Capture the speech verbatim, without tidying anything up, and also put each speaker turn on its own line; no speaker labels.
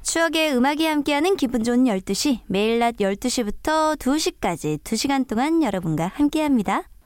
추억의 음악이 함께하는 기분 좋은 열두 시, 매일 낮 열두 시부터 두 시까지 두 시간 동안 여러분과 함께합니다.